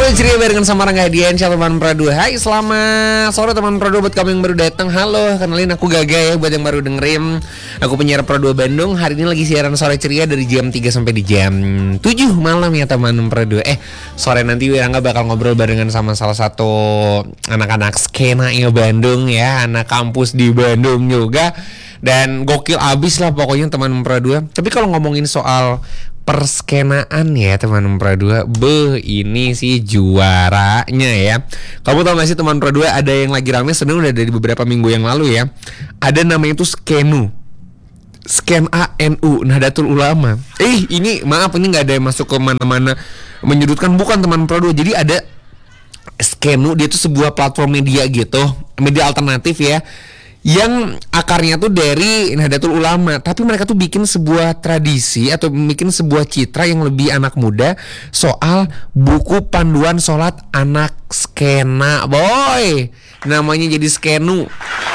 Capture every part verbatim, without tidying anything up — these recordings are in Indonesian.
Sore ceria barengan sama Rangga Hadiansyah teman Pro dua. Hai, selamat sore teman Pro dua buat kamu yang baru datang. Halo, kenalin aku Gaga ya buat yang baru dengerin. Aku penyiar Pro dua Bandung. Hari ini lagi siaran sore ceria dari jam tiga sampai di jam tujuh malam ya teman Pro dua. Eh, sore nanti Rangga bakal ngobrol barengan sama salah satu anak-anak skena ya Bandung ya, anak kampus di Bandung juga. Dan gokil abis lah pokoknya teman Pro dua. Tapi kalau ngomongin soal perskenaan ya teman Pro dua, beh ini sih juaranya ya. Kamu tau gak sih teman Pro dua, ada yang lagi rame sebenarnya udah dari beberapa minggu yang lalu ya. Ada namanya itu Skenu, Sken A N U, Nahdlatul Ulama. Eh ini maaf, ini gak ada yang masuk ke mana-mana menyudutkan, bukan teman Pro dua. Jadi ada Skenu, dia tuh sebuah platform media gitu, media alternatif ya, yang akarnya tuh dari Nahdlatul Ulama, tapi mereka tuh bikin sebuah tradisi atau bikin sebuah citra yang lebih anak muda soal buku panduan sholat anak skena, boy. Namanya jadi Skenu.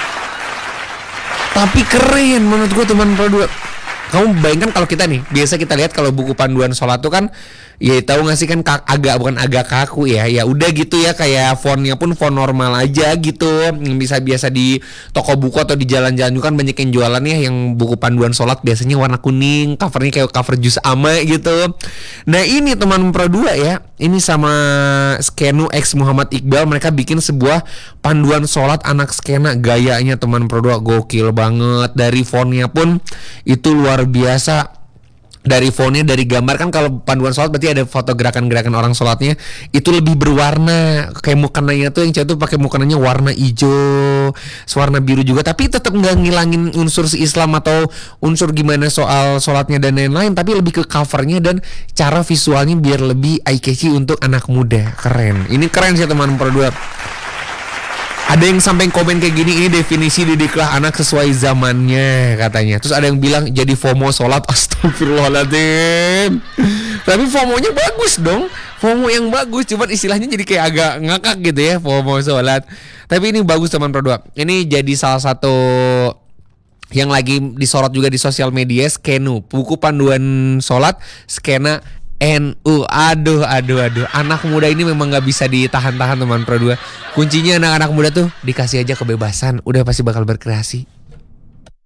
Tapi keren menurut gue teman Pro dua. Kamu bayangkan kalau kita nih, biasa kita lihat kalau buku panduan sholat tuh kan, ya tahu nggak sih kan kak, agak bukan agak kaku ya, ya udah gitu ya, kayak fontnya pun font normal aja gitu, yang bisa biasa di toko buku atau di jalan-jalan juga kan banyak yang jualan ya, yang buku panduan sholat biasanya warna kuning, covernya kayak cover jus ama gitu. Nah ini teman Pro dua ya, ini sama Skenu X Muhammad Iqbal, mereka bikin sebuah panduan sholat anak skena. Gayanya teman Pro dua gokil banget, dari fontnya pun itu luar biasa. Dari fontnya, dari gambar kan, kalau panduan sholat berarti ada foto gerakan-gerakan orang sholatnya, itu lebih berwarna. Kayak mukananya tuh yang cewek tuh pakai mukananya warna hijau, warna biru juga, tapi tetap nggak ngilangin unsur si Islam atau unsur gimana soal sholatnya dan lain-lain, tapi lebih ke covernya dan cara visualnya biar lebih eye catchy untuk anak muda. Keren, ini keren sih teman Pro dua. Ada yang sampai komen kayak gini, ini definisi didiklah anak sesuai zamannya katanya. Terus ada yang bilang jadi FOMO sholat, astagfirullahaladzim. Tapi FOMO-nya bagus dong, FOMO yang bagus, cuman istilahnya jadi kayak agak ngakak gitu ya, FOMO sholat. Tapi ini bagus teman Pro dua. Ini jadi salah satu yang lagi disorot juga di sosial media, Skenu, buku panduan sholat skena N U. Aduh, aduh, aduh. Anak muda ini memang gak bisa ditahan-tahan teman Pro dua. Kuncinya anak-anak muda tuh dikasih aja kebebasan, udah pasti bakal berkreasi.